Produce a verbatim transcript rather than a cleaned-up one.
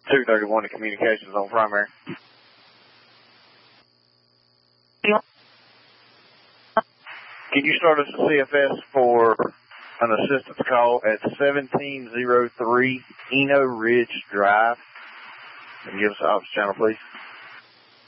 two thirty-one to communications on primary. Can you start us a C F S for an assistance call at seventeen oh three Eno Ridge Drive? And give us the office channel, please.